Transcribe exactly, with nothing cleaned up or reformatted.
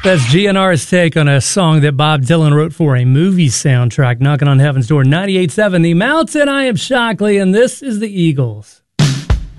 That's G N R's take on a song that Bob Dylan wrote for a movie soundtrack, Knocking on Heaven's Door. ninety-eight point seven The Mountain. I am Shockley, and this is the Eagles.